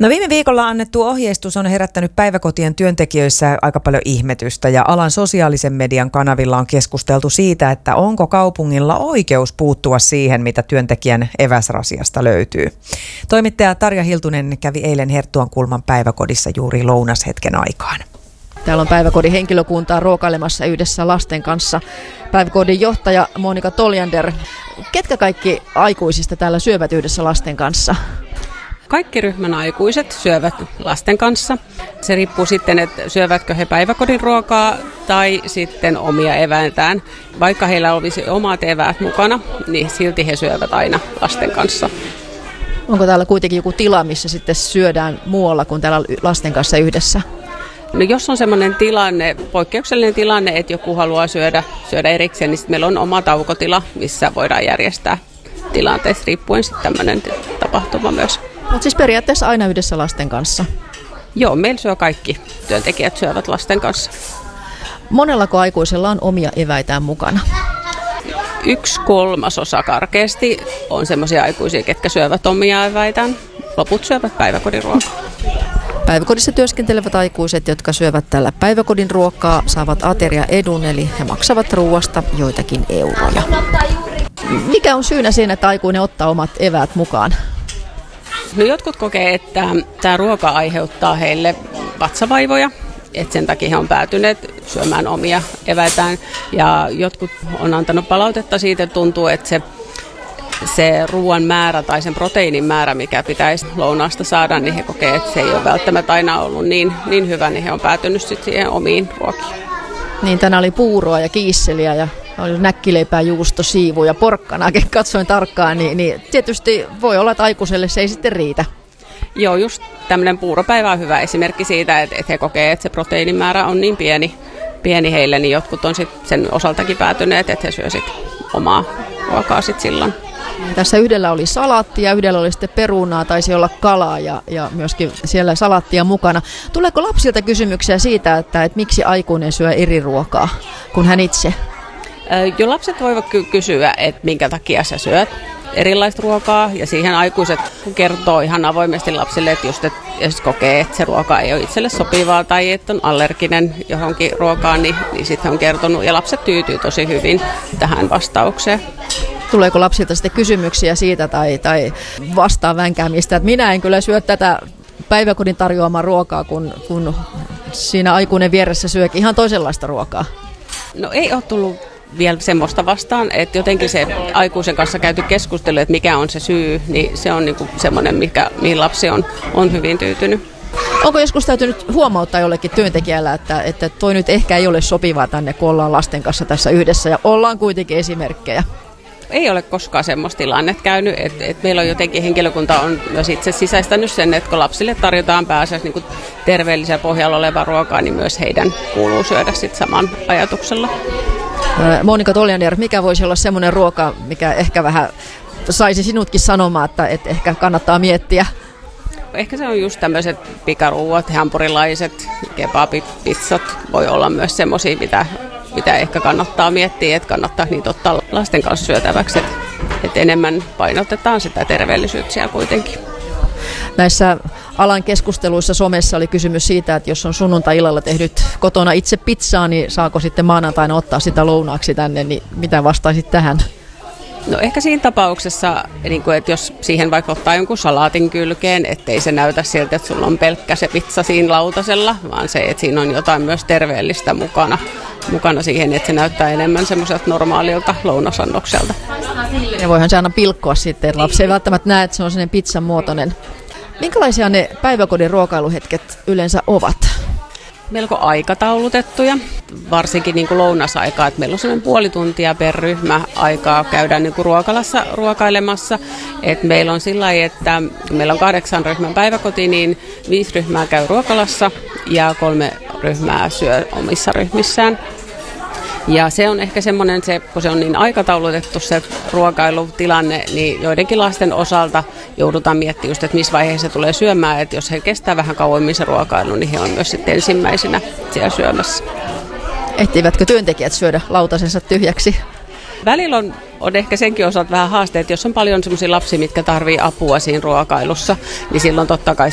No viime viikolla annettu ohjeistus on herättänyt päiväkotien työntekijöissä aika paljon ihmetystä ja alan sosiaalisen median kanavilla on keskusteltu siitä, että onko kaupungilla oikeus puuttua siihen, mitä työntekijän eväsrasiasta löytyy. Toimittaja Tarja Hiltunen kävi eilen Herttuankulman päiväkodissa juuri lounashetken aikaan. Täällä on päiväkodin henkilökuntaa ruokailemassa yhdessä lasten kanssa. Päiväkodin johtaja Monika Toljander. Ketkä kaikki aikuisista täällä syövät yhdessä lasten kanssa? Kaikki ryhmän aikuiset syövät lasten kanssa. Se riippuu sitten, että syövätkö he päiväkodin ruokaa tai sitten omia eväitään. Vaikka heillä olisi omat eväät mukana, niin silti he syövät aina lasten kanssa. Onko täällä kuitenkin joku tila, missä sitten syödään muualla kuin täällä lasten kanssa yhdessä? No jos on sellainen tilanne, poikkeuksellinen tilanne, että joku haluaa syödä erikseen, niin meillä on oma taukotila, missä voidaan järjestää tilanteessa riippuen sitten tämmöinen tapahtuma myös. Mutta siis periaatteessa aina yhdessä lasten kanssa? Joo, meillä syö kaikki työntekijät syövät lasten kanssa. Monellako aikuisella on omia eväitään mukana? 1/3 karkeasti on semmoisia aikuisia, ketkä syövät omia eväitään. Loput syövät päiväkodin ruokaa. Päiväkodissa työskentelevät aikuiset, jotka syövät tällä päiväkodin ruokaa, saavat ateriaedun, eli he maksavat ruoasta joitakin euroja. Mikä on syynä siinä, että aikuinen ottaa omat eväät mukaan? No jotkut kokee, että tämä ruoka aiheuttaa heille vatsavaivoja, että sen takia he on päätyneet syömään omia eväitään. Ja jotkut on antanut palautetta siitä, että tuntuu, että se ruoan määrä tai sen proteiinin määrä, mikä pitäisi lounaasta saada, niin he kokee, että se ei ole välttämättä aina ollut niin hyvä, niin he on päätynyt sitten siihen omiin ruokiin. Niin, tänään oli puuroa ja kiisseliä ja oli näkkileipää, juusto, siivu ja porkkanaakin, katsoin tarkkaan, niin tietysti voi olla, että aikuiselle se ei sitten riitä. Joo, just tämmöinen puuropäivä on hyvä esimerkki siitä, että he kokee, että se proteiinimäärä on niin pieni heille, niin jotkut on sitten sen osaltakin päätyneet, että he syö sitten omaa ruokaa sitten silloin. Tässä yhdellä oli salaatti ja yhdellä oli sitten perunaa, taisi olla kalaa ja myöskin siellä salaattia mukana. Tuleeko lapsilta kysymyksiä siitä, että miksi aikuinen syö eri ruokaa kuin hän itse? Jo lapset voivat kysyä, että minkä takia sä syöt erilaista ruokaa, ja siihen aikuiset kertoo ihan avoimesti lapsille, että just jos kokee, että se ruoka ei ole itselle sopivaa tai että on allerginen johonkin ruokaan, niin sitten on kertonut, ja lapset tyytyy tosi hyvin tähän vastaukseen. Tuleeko lapsilta sitten kysymyksiä siitä tai vastaan vänkäämistä, että minä en kyllä syö tätä päiväkodin tarjoamaa ruokaa, kun siinä aikuinen vieressä syökin ihan toisenlaista ruokaa? No ei ole tullut vielä semmoista vastaan, että jotenkin se aikuisen kanssa käyty keskustelu, että mikä on se syy, niin se on niinku semmoinen, mihin lapsi on hyvin tyytynyt. Onko joskus täytynyt huomauttaa jollekin työntekijällä, että toi nyt ehkä ei ole sopivaa tänne, kun ollaan lasten kanssa tässä yhdessä ja ollaan kuitenkin esimerkkejä? Ei ole koskaan semmoista tilannetta käynyt, että meillä on jotenkin henkilökunta on myös itse sisäistänyt sen, että kun lapsille tarjotaan pääasiassa niin terveellisellä pohjalla olevaa ruokaa, niin myös heidän kuuluu syödä sit saman ajatuksella. Monika Toljander, mikä voisi olla semmoinen ruoka, mikä ehkä vähän saisi sinutkin sanomaan, että ehkä kannattaa miettiä? Ehkä se on just tämmöiset pikaruuat, hampurilaiset, kebabit, pizzat voi olla myös semmoisia, mitä ehkä kannattaa miettiä, että kannattaa niitä ottaa lasten kanssa syötäväksi, että enemmän painotetaan sitä terveellisyyttä siellä kuitenkin. Näissä alan keskusteluissa somessa oli kysymys siitä, että jos on sunnuntai-illalla tehnyt kotona itse pizzaa, niin saako sitten maanantaina ottaa sitä lounaaksi tänne, niin mitä vastaisit tähän? No ehkä siinä tapauksessa, että jos siihen vaikka ottaa jonkun salaatin kylkeen, ettei se näytä siltä, että sulla on pelkkä se pizza siinä lautasella, vaan se, että siinä on jotain myös terveellistä mukana siihen, että se näyttää enemmän semmoiselta normaalilta lounasannokselta. Ja voihan se aina pilkkoa sitten, että lapsi ei välttämättä näe, että se on sellainen pizzan muotoinen. Minkälaisia ne päiväkodin ruokailuhetket yleensä ovat? Melko aikataulutettuja, varsinkin niin kuin lounasaikaa, että meillä on sellainen puoli tuntia per ryhmä aikaa käydään niin kuin ruokalassa ruokailemassa. Et meillä on sillä lailla, että meillä on 8 ryhmän päiväkoti, niin 5 ryhmää käy ruokalassa ja 3 ryhmää syö omissa ryhmissään. Ja se on ehkä semmoinen, kun se on niin aikataulutettu se ruokailutilanne, niin joidenkin lasten osalta joudutaan miettimään just, että missä vaiheessa se tulee syömään. Että jos he kestää vähän kauemmin se ruokailu, niin he on myös sitten ensimmäisenä siellä syömässä. Ehtivätkö työntekijät syödä lautasensa tyhjäksi? Välillä on ehkä senkin osalta vähän haasteet, jos on paljon sellaisia lapsia, mitkä tarvitsee apua siinä ruokailussa, niin silloin totta kai